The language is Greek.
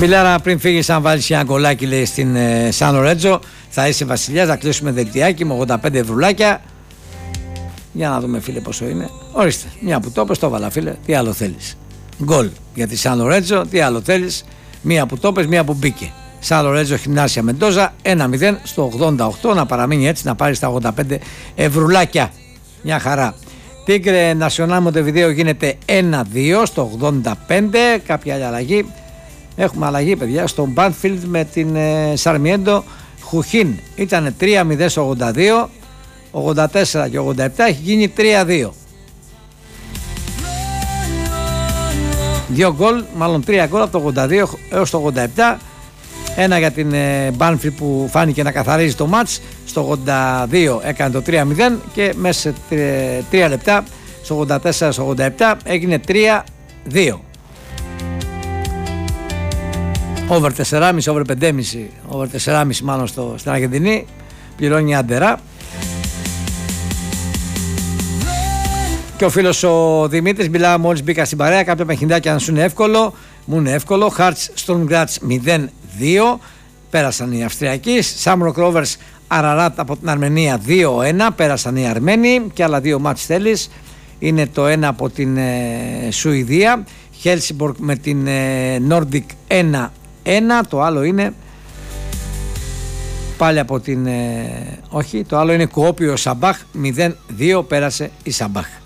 Φιλάρα, πριν φύγεις, αν βάλεις ένα γκολάκι, λέει, στην Σαν Λορέτζο, θα είσαι βασιλιάς. Θα κλείσουμε δελτιάκι με 85 ευρουλάκια. Για να δούμε, φίλε, πόσο είναι. Ορίστε, μια που το είπες, το έβαλα, φίλε. Τι άλλο θέλεις? Γκολ για τη Σαν Λορέτζο, τι άλλο θέλεις? Μία που το είπες, μία που μπήκε. Σαν Λορέτζο Γυμνάσια Μεντόζα 1-0 στο 88. Να παραμείνει έτσι, να πάρει τα 85 ευρουλάκια. Μια χαρά. Τίγκρε Νασιονάλ Μοντεβιδέο γίνεται 1-2 στο 85. Κάποια άλλη αλλαγή? Έχουμε αλλαγή, παιδιά, στο Μπάνφιλντ με την Σαρμιέντο Χουχίν. Ήταν 3-0 στο 82. 84 και 87 έχει γίνει 3-2. Δύο γκολ, μάλλον 3 γκολ από το 82 έως το 87. Ένα για την Μπάνφιλντ που φάνηκε να καθαρίζει το μάτς. Στο 82 έκανε το 3-0 και μέσα σε 3 λεπτά, στο 84 στο 87 έγινε 3-2. Over 4,5, over 5,5, over 4,5 μάλλον στην Αργεντινή. Πληρώνει Αντερά. Και ο φίλος ο Δημήτρης μιλά, μόλις μπήκα στην παρέα, κάποια παιχνιδάκια να σου είναι εύκολο. Μου είναι εύκολο. Hearts Storm Graz 0-2. Πέρασαν οι Αυστριακοί. Shamrock Rovers Ararat από την Αρμενία 2-1. Πέρασαν οι Αρμένοι. Και άλλα δύο μάτς θέλεις. Είναι το ένα από την Σουηδία. Helsingborg με την Nordic 1-1. Το άλλο είναι πάλι από την... όχι, το άλλο είναι Κουόπιο Σαμπάχ 0-2. Πέρασε η Σαμπάχ.